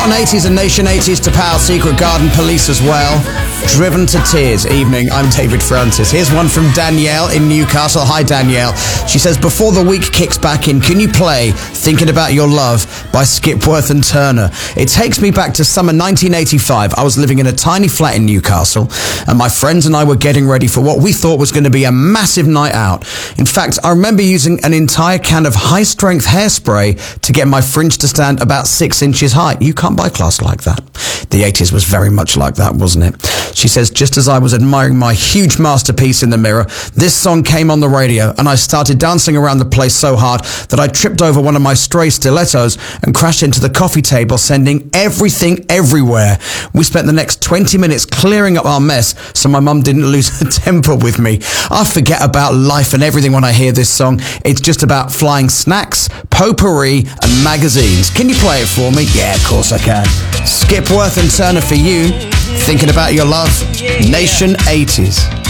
Cotton 80s and Nation 80s to Pal, Secret Garden, Police as well. Driven to Tears. Evening, I'm David Francis. Here's one from Danielle in Newcastle. Hi, Danielle. She says, before the week kicks back in, can you play Thinking About Your Love by Skipworth and Turner? It takes me back to summer 1985. I was living in a tiny flat in Newcastle, and my friends and I were getting ready for what we thought was going to be a massive night out. In fact, I remember using an entire can of high-strength hairspray to get my fringe to stand about 6 inches high. You can't buy class like that. The 80s was very much like that, wasn't it? She says, just as I was admiring my huge masterpiece in the mirror, this song came on the radio, and I started dancing around the place so hard that I tripped over one of my stray stilettos and crashed into the coffee table, sending everything everywhere. We spent the next 20 minutes clearing up our mess so my mum didn't lose her temper with me. I forget about life and everything when I hear this song. It's just about flying snacks, potpourri and magazines. Can you play it for me? Yeah, of course I can. Skipworth and Turner for you. Thinking About Your Love, Nation 80s.